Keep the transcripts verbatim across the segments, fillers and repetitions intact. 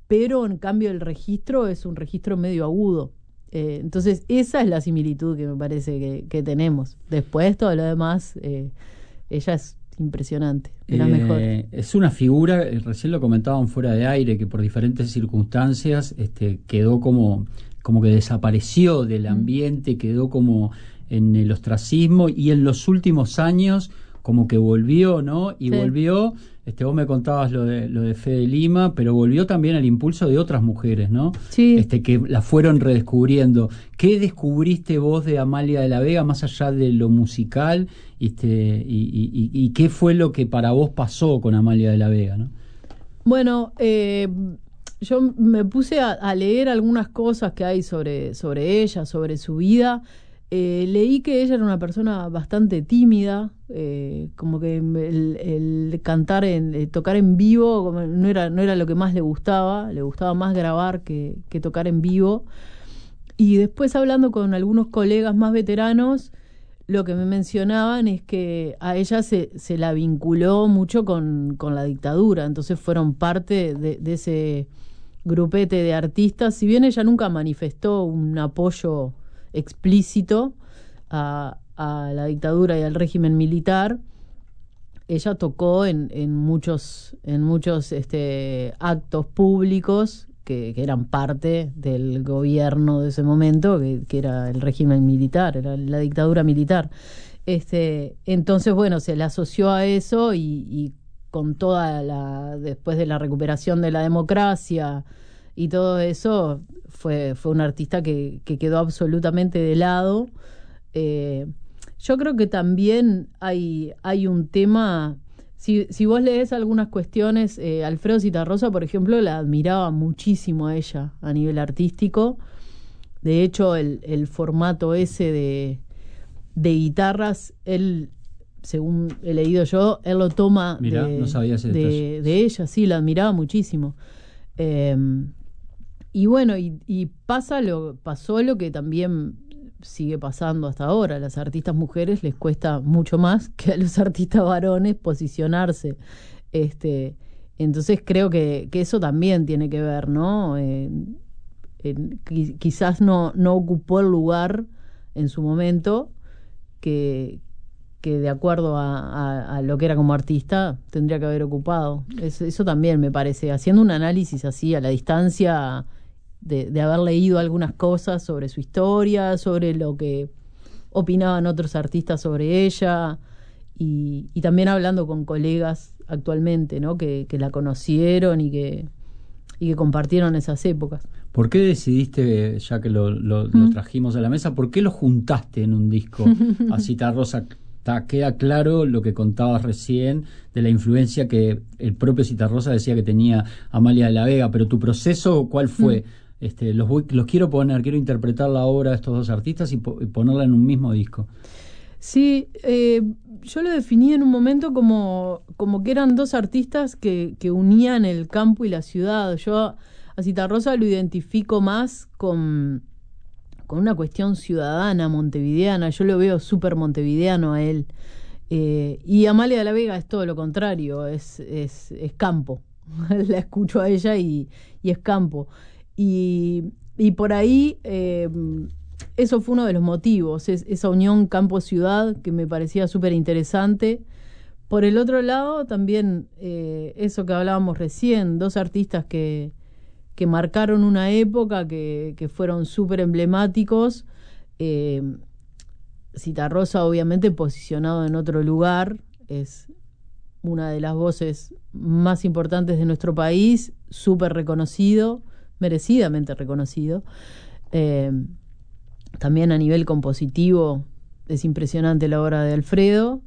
pero en cambio el registro es un registro medio agudo. Eh, entonces esa es la similitud que me parece que, que tenemos. Después todo lo demás, eh, ella es impresionante, era eh, mejor. Es una figura, recién lo comentaban fuera de aire, que por diferentes circunstancias este, quedó como, como que desapareció del ambiente, mm. quedó como en el ostracismo, y en los últimos años como que volvió, ¿no? Y sí. volvió, este, vos me contabas lo de lo de Fede Lima, pero volvió también al impulso de otras mujeres, ¿no? Sí. Este, que la fueron redescubriendo. ¿Qué descubriste vos de Amalia de la Vega, más allá de lo musical? Este, y, y, y qué fue lo que para vos pasó con Amalia de la Vega, ¿no? Bueno, eh, yo me puse a, a leer algunas cosas que hay sobre, sobre ella, sobre su vida. Eh, leí que ella era una persona bastante tímida, eh, como que el, el cantar, en, el tocar en vivo como no era, no era lo que más le gustaba, le gustaba más grabar que, que tocar en vivo. Y después, hablando con algunos colegas más veteranos, lo que me mencionaban es que a ella se, se la vinculó mucho con, con la dictadura, entonces fueron parte de, de ese grupete de artistas. Si bien ella nunca manifestó un apoyo explícito a, a la dictadura y al régimen militar, ella tocó en, en muchos, en muchos este, actos públicos que, que eran parte del gobierno de ese momento, que, que era el régimen militar, era la dictadura militar. Este, entonces, bueno, se le asoció a eso y, y con toda la, después de la recuperación de la democracia y todo eso, fue, fue un artista que, que quedó absolutamente de lado. Eh, yo creo que también hay, hay un tema, si, si vos lees algunas cuestiones, eh, Alfredo Zitarrosa, por ejemplo, la admiraba muchísimo a ella a nivel artístico. De hecho, el, el formato ese de, de guitarras, él, según he leído yo, él lo toma Mirá, de, no sabía ese de, de ella, sí, la admiraba muchísimo. Eh, y bueno, y, y pasa lo, pasó lo que también sigue pasando hasta ahora. A las artistas mujeres les cuesta mucho más que a los artistas varones posicionarse. Este, entonces creo que, que eso también tiene que ver, ¿no? Eh, en, quizás no, no ocupó el lugar en su momento que, que de acuerdo a, a, a lo que era como artista tendría que haber ocupado. Es, eso también me parece, haciendo un análisis así a la distancia de, de haber leído algunas cosas sobre su historia, sobre lo que opinaban otros artistas sobre ella, y, y también hablando con colegas actualmente, ¿no? que, que la conocieron y que, y que compartieron esas épocas. ¿Por qué decidiste, ya que lo, lo, ¿Mm? lo trajimos a la mesa, por qué lo juntaste en un disco a Zitarrosa? Queda claro lo que contabas recién de la influencia que el propio Zitarrosa decía que tenía Amalia de la Vega, pero tu proceso, ¿cuál fue? Mm. Este, los, voy, los quiero poner, quiero interpretar la obra de estos dos artistas y, po y ponerla en un mismo disco. Sí, eh, yo lo definí en un momento como, como que eran dos artistas que, que unían el campo y la ciudad. Yo a Zitarrosa lo identifico más con, con una cuestión ciudadana, montevideana. Yo lo veo súper montevideano a él. Eh, y Amalia de la Vega es todo lo contrario, es, es, es campo. La escucho a ella y, y es campo. Y, y por ahí... Eh, eso fue uno de los motivos, es, esa unión campo-ciudad que me parecía súper interesante. Por el otro lado, también eh, eso que hablábamos recién, dos artistas que, que marcaron una época, que, que fueron súper emblemáticos. Eh, Zitarrosa, obviamente, posicionado en otro lugar, es una de las voces más importantes de nuestro país, súper reconocido, merecidamente reconocido. Eh, También a nivel compositivo es impresionante la obra de Alfredo.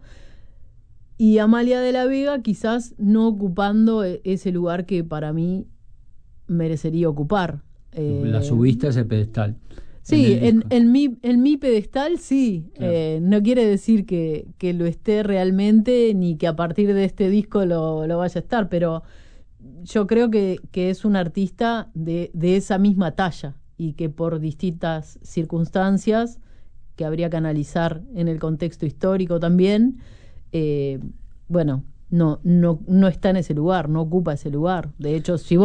Y Amalia de la Vega quizás no ocupando ese lugar que para mí merecería ocupar. Eh, la subiste a ese pedestal. Sí, en, en, en, mi, en mi pedestal sí. Claro. Eh, no quiere decir que, que lo esté realmente, ni que a partir de este disco lo, lo vaya a estar, pero yo creo que, que es un artista de, de esa misma talla, y que por distintas circunstancias que habría que analizar en el contexto histórico también, eh, bueno, no, no, no está en ese lugar, no ocupa ese lugar. De hecho, si vos